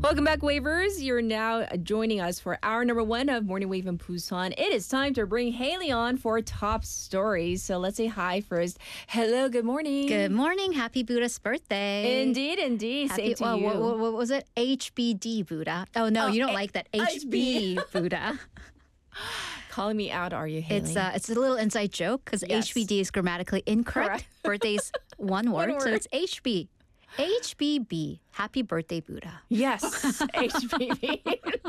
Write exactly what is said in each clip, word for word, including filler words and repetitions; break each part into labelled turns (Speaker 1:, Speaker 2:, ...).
Speaker 1: Welcome back, Wavers. You're now joining us for hour number one of Morning Wave in Busan. It is time to bring Haley on for top stories. So let's say hi first. Hello, good morning.
Speaker 2: Good morning. Happy Buddha's birthday.
Speaker 1: Indeed, indeed.
Speaker 2: Happy,
Speaker 1: Same to
Speaker 2: well,
Speaker 1: you.
Speaker 2: What, what, what was it? H B D Buddha. Oh, no,
Speaker 1: Oh,
Speaker 2: you don't
Speaker 1: A-
Speaker 2: like that. H B Buddha.
Speaker 1: Calling me out, are you, Haley?
Speaker 2: It's uh, it's a little inside joke because
Speaker 1: Yes.
Speaker 2: H B D is grammatically incorrect.
Speaker 1: Correct.
Speaker 2: Birthday's one word,
Speaker 1: One
Speaker 2: so
Speaker 1: word.
Speaker 2: it's H B. H B B. Happy birthday, Buddha.
Speaker 1: Yes, H P V.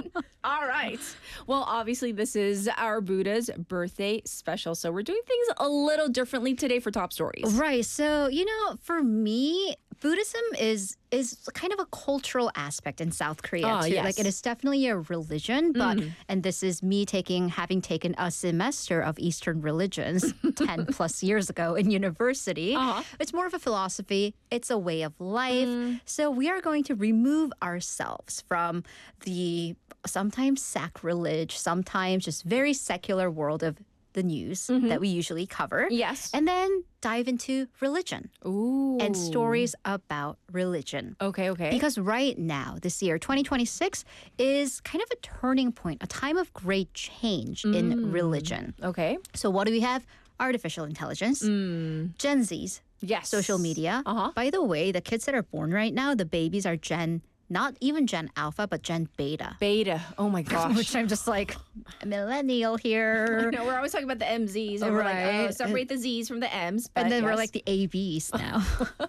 Speaker 1: All right. Well, obviously, this is our Buddha's birthday special. So we're doing things a little differently today for top stories.
Speaker 2: Right. So, you know, for me, Buddhism is is kind of a cultural aspect in South Korea
Speaker 1: Ah,
Speaker 2: too.
Speaker 1: yes.
Speaker 2: Like it is definitely a religion, but and this is me taking having taken a semester of Eastern religions ten plus years ago in university.
Speaker 1: Uh-huh.
Speaker 2: It's more of a philosophy. It's a way of life. So we are going to remove ourselves from the sometimes sacrilege, sometimes just very secular world of the news that we usually cover.
Speaker 1: Yes.
Speaker 2: And then dive into religion
Speaker 1: Ooh.
Speaker 2: and stories about religion.
Speaker 1: Okay, okay.
Speaker 2: Because right now, this year, twenty twenty-six, is kind of a turning point, a time of great change in religion.
Speaker 1: okay.
Speaker 2: So, what do we have? Artificial intelligence, Gen Z's,
Speaker 1: Yes.
Speaker 2: social media.
Speaker 1: Uh-huh.
Speaker 2: By the way, the kids that are born right now, the babies are Gen, not even Gen Alpha, but Gen Beta.
Speaker 1: Beta. Oh my gosh.
Speaker 2: Which I'm just like, a millennial here.
Speaker 1: No, we're always talking about the M Zs. And we're like, oh,
Speaker 2: Right.
Speaker 1: separate the Zs from the Ms. But
Speaker 2: And then we're
Speaker 1: yes.
Speaker 2: like the A Bs now.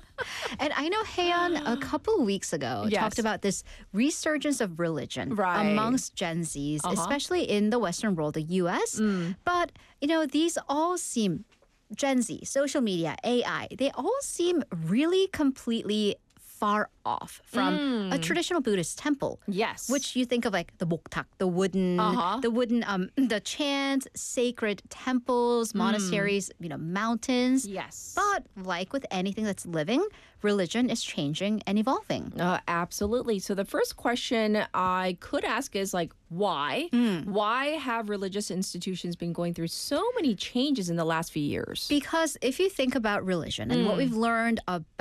Speaker 2: And I know Haeyeon a couple weeks ago
Speaker 1: Yes.
Speaker 2: talked about this resurgence of religion
Speaker 1: Right.
Speaker 2: amongst Gen Zs,
Speaker 1: Uh-huh.
Speaker 2: especially in the Western world, the U S. But, you know, these all seem, Gen Z, social media, A I, they all seem really completely far off from a traditional Buddhist temple.
Speaker 1: Yes.
Speaker 2: Which you think of like the moktak, the wooden,
Speaker 1: Uh-huh.
Speaker 2: the wooden, um, the chants, sacred temples, monasteries, you know, mountains.
Speaker 1: Yes.
Speaker 2: But like with anything that's living, religion is changing and evolving.
Speaker 1: Uh, absolutely. So the first question I could ask is like, why? Why have religious institutions been going through so many changes in the last few years?
Speaker 2: Because if you think about religion and what we've learned about